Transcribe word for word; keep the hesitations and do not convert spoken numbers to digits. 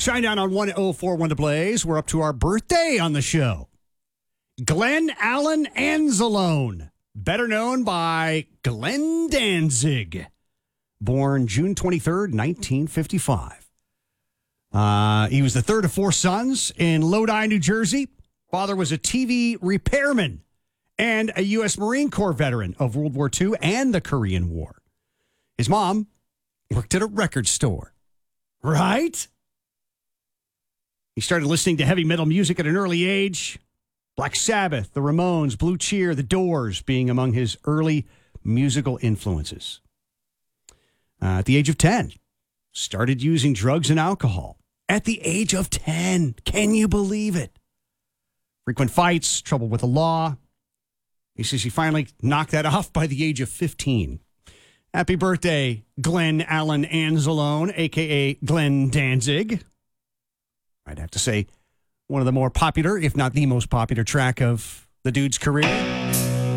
Shinedown on one oh four one The Blaze. We're up to our birthday on the show. Glenn Allen Anzalone, better known by Glenn Danzig, born June twenty-third, nineteen fifty-five. Uh, he was the third of four sons in Lodi, New Jersey. Father was a T V repairman and a U S Marine Corps veteran of World War Two and the Korean War. His mom worked at a record store. Right? He started listening to heavy metal music at an early age. Black Sabbath, the Ramones, Blue Cheer, the Doors being among his early musical influences. Uh, at the age of ten, started using drugs and alcohol. At the age of ten. Can you believe it? Frequent fights, trouble with the law. He says he finally knocked that off by the age of fifteen. Happy birthday, Glenn Allen Anzalone, a k a. Glenn Danzig. I'd have to say one of the more popular, if not the most popular track of the dude's career.